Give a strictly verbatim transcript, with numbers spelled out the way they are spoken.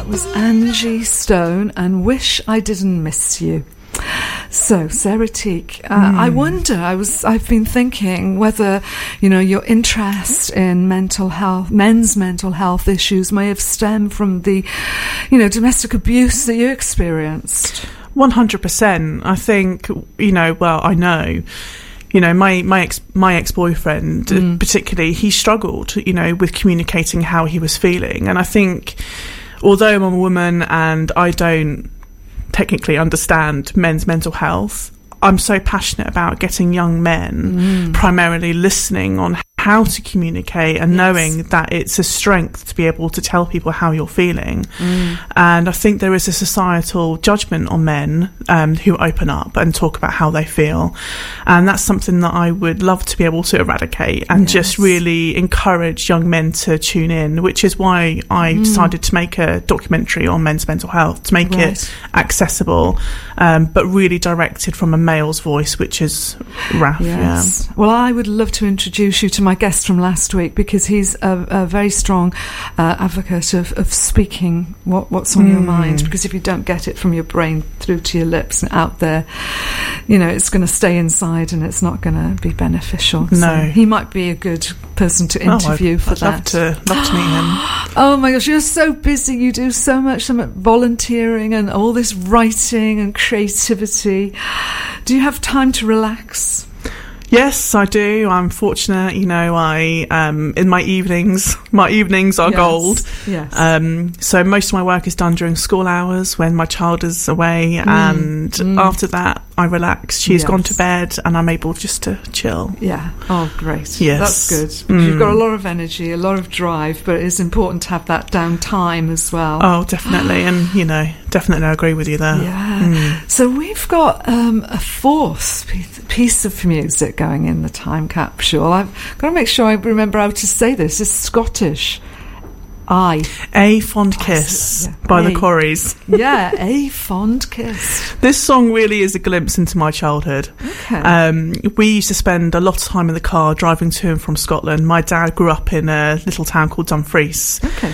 was Angie Stone and Wish I Didn't Miss You. So, Sarah Teague, uh, mm. I wonder, I was, I've been thinking whether, you know, your interest in mental health, men's mental health issues may have stemmed from the, you know, domestic abuse that you experienced. one hundred percent. I think, you know, well, I know, you know, my, my ex, my ex-boyfriend, mm. particularly, he struggled, you know, with communicating how he was feeling. And I think, although I'm a woman and I don't technically understand men's mental health, I'm so passionate about getting young men mm. primarily listening on how to communicate and yes. knowing that it's a strength to be able to tell people how you're feeling. Mm. And I think there is a societal judgment on men um, who open up and talk about how they feel. And that's something that I would love to be able to eradicate and yes. just really encourage young men to tune in, which is why I mm. decided to make a documentary on men's mental health, to make right. it accessible, um, but really directed from a male's voice, which is Raf. Yes. Yeah. Well, I would love to introduce you to my guest from last week, because he's a, a very strong uh, advocate of, of speaking what, what's on mm. your mind, because if you don't get it from your brain through to your lips and out there, you know, it's going to stay inside and it's not going to be beneficial. No. So he might be a good person to interview oh, I'd, for I'd that. Love to, love to meet him. Oh my gosh, you're so busy. You do so much, so much volunteering and all this writing and creativity. Do you have time to relax? Yes, I do. I'm fortunate, you know, I, um, in my evenings, my evenings are yes. gold. Yes. Um, so most of my work is done during school hours when my child is away. Mm. And mm. after that, I relax. She's yes. gone to bed and I'm able just to chill. Yeah. Oh, great. Yes. That's good. Because mm. you've got a lot of energy, a lot of drive, but it's important to have that downtime as well. Oh, definitely. And, you know, definitely I agree with you there. Yeah. Mm. So we've got um, a fourth piece of music going in the time capsule. I've got to make sure I remember how to say this. It's Scottish. I. A Fond Kiss yeah. by a. the Quarries. Yeah, A Fond Kiss. This song really is a glimpse into my childhood. Okay. Um, we used to spend a lot of time in the car driving to and from Scotland. My dad grew up in a little town called Dumfries. Okay.